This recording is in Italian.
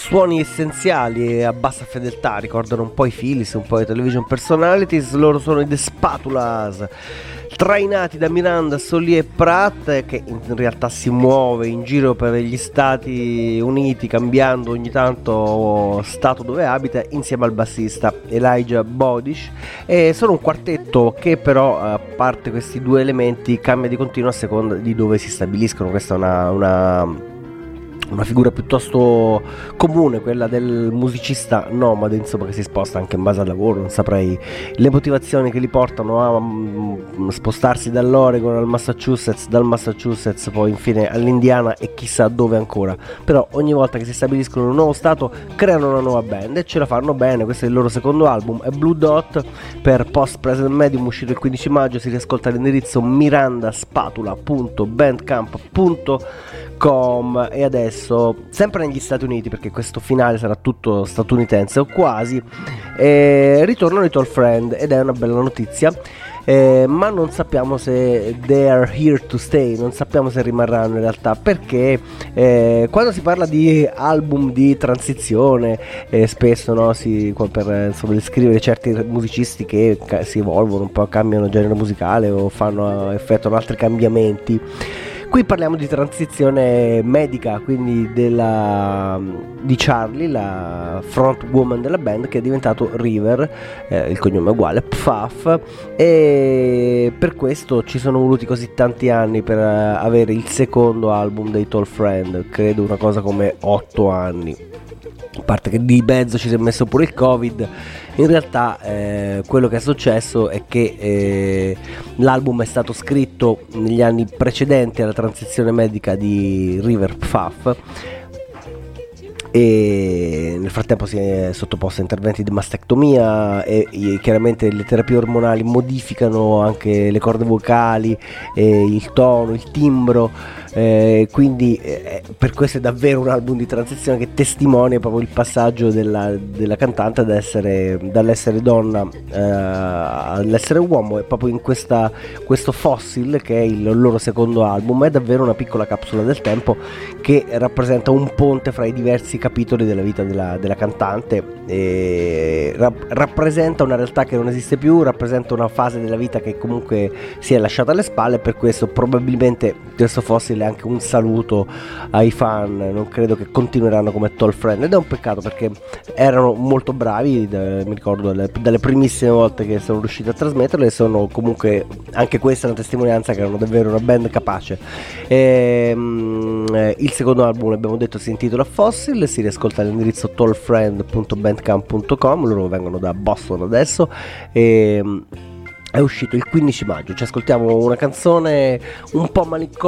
suoni essenziali e a bassa fedeltà, ricordano un po' i Phillies, un po' i Television Personalities. Loro sono i The Spatulas, trainati da Miranda, Solly e Pratt, che in realtà si muove in giro per gli Stati Uniti, cambiando ogni tanto stato dove abita, insieme al bassista Elijah Bodish. E sono un quartetto che però, a parte questi due elementi, cambia di continuo a seconda di dove si stabiliscono. Questa è una figura piuttosto comune, quella del musicista nomade, insomma, che si sposta anche in base al lavoro. Non saprei le motivazioni che li portano a spostarsi dall'Oregon al Massachusetts, dal Massachusetts poi infine all'Indiana e chissà dove ancora, però ogni volta che si stabiliscono in un nuovo stato creano una nuova band e ce la fanno bene. Questo è il loro secondo album, è Blue Dot, per Post Present Medium, uscito il 15 maggio. Si riascolta all'indirizzo mirandaspatula.bandcamp.com. E adesso, sempre negli Stati Uniti, perché questo finale sarà tutto statunitense o quasi, ritornano i Tall Friend ed è una bella notizia. Ma non sappiamo se they are here to stay, non sappiamo se rimarranno in realtà, perché quando si parla di album di transizione, spesso, no, per insomma descrivere certi musicisti che si evolvono un po', cambiano genere musicale o effettuano altri cambiamenti. Qui parliamo di transizione medica, quindi di Charlie, la front woman della band, che è diventato River, il cognome è uguale, Pfaff, e per questo ci sono voluti così tanti anni per avere il secondo album dei Tall Friend, credo una cosa come 8 anni. A parte che di mezzo ci si è messo pure il Covid. In realtà quello che è successo è che l'album è stato scritto negli anni precedenti alla transizione medica di River Pfaff, e nel frattempo si è sottoposto a interventi di mastectomia e chiaramente le terapie ormonali modificano anche le corde vocali, il tono, il timbro. Quindi per questo è davvero un album di transizione che testimonia proprio il passaggio della cantante dall'essere donna all'essere uomo. E proprio in questo Fossil, che è il loro secondo album, è davvero una piccola capsula del tempo che rappresenta un ponte fra i diversi capitoli della vita della cantante, e rappresenta una realtà che non esiste più, rappresenta una fase della vita che comunque si è lasciata alle spalle. Per questo probabilmente questo Fossil è anche un saluto ai fan. Non credo che continueranno come Tall Friend, ed è un peccato, perché erano molto bravi, mi ricordo dalle primissime volte che sono riusciti a trasmetterle, e sono comunque anche questa una testimonianza che erano davvero una band capace. Il secondo album, abbiamo detto, si intitola Fossil, si riascolta all'indirizzo tallfriend.bandcamp.com. loro vengono da Boston adesso, è uscito il 15 maggio. Ci ascoltiamo una canzone un po' malinconica,